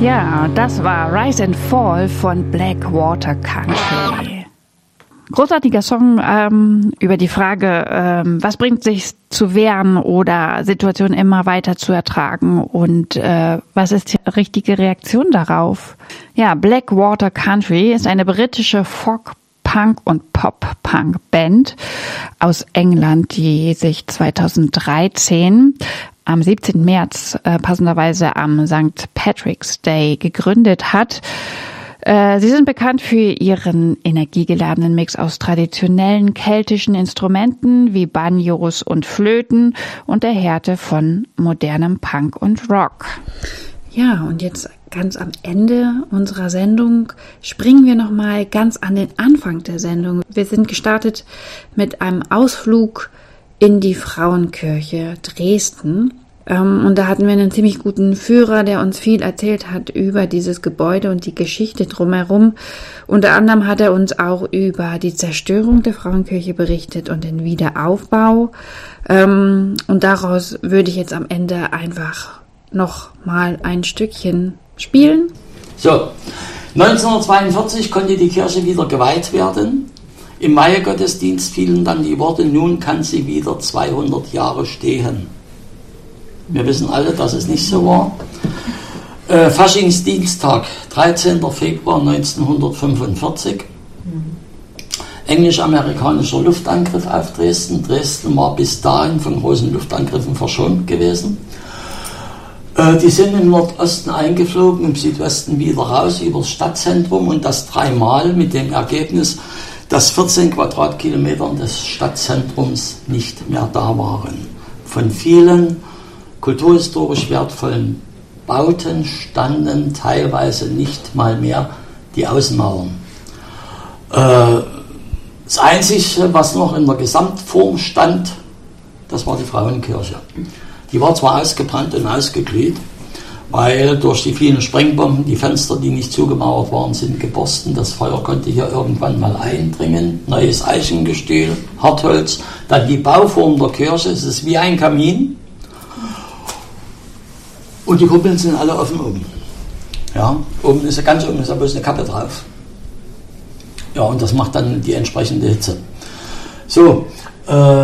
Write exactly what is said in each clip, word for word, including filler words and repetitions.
Ja, das war Rise and Fall von Blackwater Country. Großartiger Song ähm, über die Frage, ähm, was bringt sich zu wehren oder Situationen immer weiter zu ertragen und äh, was ist die richtige Reaktion darauf? Ja, Blackwater Country ist eine britische Folk Punk- und Pop-Punk-Band aus England, die sich zweitausenddreizehn am siebzehnten März äh, passenderweise am Sankt Patrick's Day gegründet hat. Äh, sie sind bekannt für ihren energiegeladenen Mix aus traditionellen keltischen Instrumenten wie Banjos und Flöten und der Härte von modernem Punk und Rock. Ja, und jetzt ganz am Ende unserer Sendung springen wir nochmal ganz an den Anfang der Sendung. Wir sind gestartet mit einem Ausflug in die Frauenkirche Dresden. Und da hatten wir einen ziemlich guten Führer, der uns viel erzählt hat über dieses Gebäude und die Geschichte drumherum. Unter anderem hat er uns auch über die Zerstörung der Frauenkirche berichtet und den Wiederaufbau. Und daraus würde ich jetzt am Ende einfach noch mal ein Stückchen spielen. So, neunzehnhundertzweiundvierzig konnte die Kirche wieder geweiht werden. Im Weihegottesdienst fielen dann die Worte, nun kann sie wieder zweihundert Jahre stehen. Wir wissen alle, dass es nicht so war. Äh, Faschingsdienstag, dreizehnten Februar neunzehnhundertfünfundvierzig. Englisch-amerikanischer Luftangriff auf Dresden. Dresden war bis dahin von großen Luftangriffen verschont gewesen. Äh, die sind im Nordosten eingeflogen, im Südwesten wieder raus über das Stadtzentrum und das dreimal mit dem Ergebnis, dass vierzehn Quadratkilometer des Stadtzentrums nicht mehr da waren. Von vielen kulturhistorisch wertvollen Bauten standen teilweise nicht mal mehr die Außenmauern. Äh, das Einzige, was noch in der Gesamtform stand, das war die Frauenkirche. Die war zwar ausgebrannt und ausgeglüht, weil durch die vielen Sprengbomben die Fenster, die nicht zugemauert waren, sind geborsten. Das Feuer konnte hier irgendwann mal eindringen. Neues Eichengestühl, Hartholz. Dann die Bauform der Kirche, es ist wie ein Kamin. Und die Kuppeln sind alle offen oben. Ja, oben ist, ganz oben ist da bloß eine Kappe drauf. Ja, und das macht dann die entsprechende Hitze. So, äh,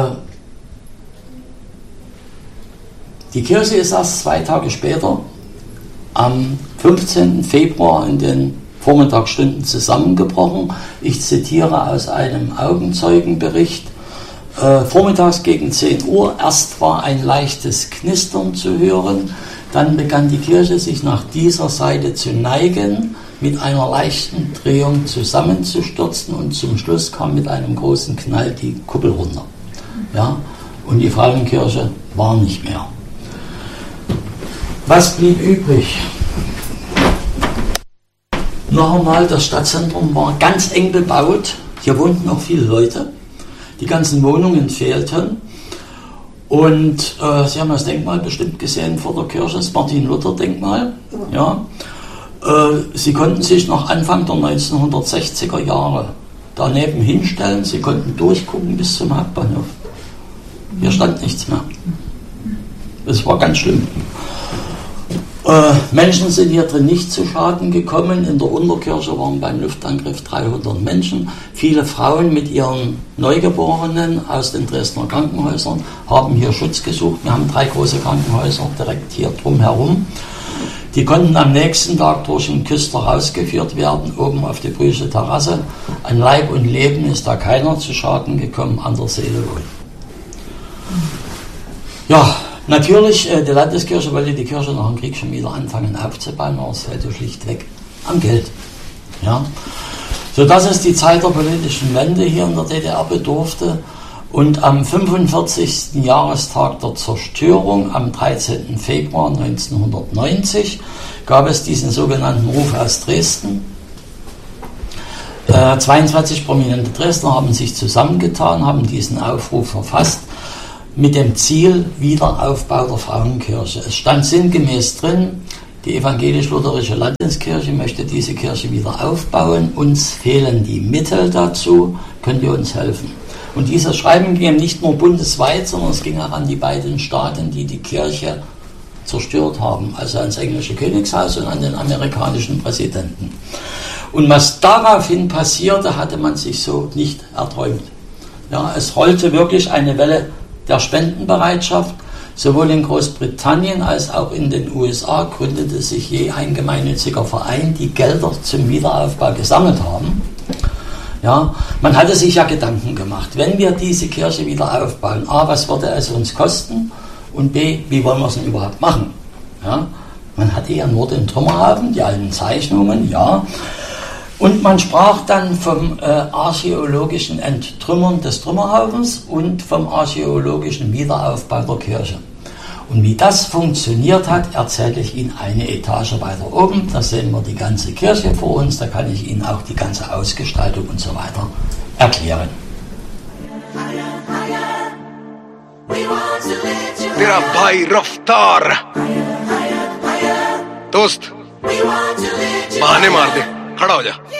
die Kirche ist erst zwei Tage später, am fünfzehnten Februar in den Vormittagsstunden zusammengebrochen. Ich zitiere aus einem Augenzeugenbericht. Äh, vormittags gegen zehn Uhr, erst war ein leichtes Knistern zu hören, dann begann die Kirche sich nach dieser Seite zu neigen, mit einer leichten Drehung zusammenzustürzen und zum Schluss kam mit einem großen Knall die Kuppel runter. Ja, und die Frauenkirche war nicht mehr. Was blieb übrig? Noch einmal, das Stadtzentrum war ganz eng bebaut. Hier wohnten auch viele Leute. Die ganzen Wohnungen fehlten. Und äh, Sie haben das Denkmal bestimmt gesehen vor der Kirche, das Martin-Luther-Denkmal. Ja. Äh, Sie konnten sich noch Anfang der neunzehnhundertsechziger Jahre daneben hinstellen. Sie konnten durchgucken bis zum Hauptbahnhof. Hier stand nichts mehr. Es war ganz schlimm. Äh, Menschen sind hier drin nicht zu Schaden gekommen. In der Unterkirche waren beim Luftangriff dreihundert Menschen. Viele Frauen mit ihren Neugeborenen aus den Dresdner Krankenhäusern haben hier Schutz gesucht. Wir haben drei große Krankenhäuser direkt hier drumherum. Die konnten am nächsten Tag durch den Küster rausgeführt werden, oben auf die Brüsche Terrasse. An Leib und Leben ist da keiner zu Schaden gekommen, an der Seele wohl. Ja, natürlich, äh, die Landeskirche wollte die Kirche nach dem Krieg schon wieder anfangen aufzubauen, aber es fehlte schlichtweg am Geld. Ja. So, das ist die Zeit der politischen Wende hier in der D D R bedurfte. Und am fünfundvierzigsten Jahrestag der Zerstörung, am dreizehnten Februar neunzehnhundertneunzig, gab es diesen sogenannten Ruf aus Dresden. Äh, zweiundzwanzig prominente Dresdner haben sich zusammengetan, haben diesen Aufruf verfasst, mit dem Ziel Wiederaufbau der Frauenkirche. Es stand sinngemäß drin, die evangelisch-lutherische Landeskirche möchte diese Kirche wieder aufbauen. Uns fehlen die Mittel dazu. Könnt ihr uns helfen? Und dieses Schreiben ging nicht nur bundesweit, sondern es ging auch an die beiden Staaten, die die Kirche zerstört haben, also ans englische Königshaus und an den amerikanischen Präsidenten. Und was daraufhin passierte, hatte man sich so nicht erträumt. Ja, es rollte wirklich eine Welle der Spendenbereitschaft. Sowohl in Großbritannien als auch in den U S A gründete sich je ein gemeinnütziger Verein, die Gelder zum Wiederaufbau gesammelt haben. Ja, man hatte sich ja Gedanken gemacht, wenn wir diese Kirche wieder aufbauen, a, was würde es uns kosten und b, wie wollen wir es denn überhaupt machen? Ja, man hatte ja nur den Trümmerhaufen, die alten Zeichnungen, ja, und man sprach dann vom äh, archäologischen Enttrümmern des Trümmerhaufens und vom archäologischen Wiederaufbau der Kirche. Und wie das funktioniert hat, erzähle ich Ihnen eine Etage weiter oben. Da sehen wir die ganze Kirche vor uns, da kann ich Ihnen auch die ganze Ausgestaltung und so weiter erklären. तेरा भाई रफ्तार दोस्त बहाने मार दे खड़ा हो जा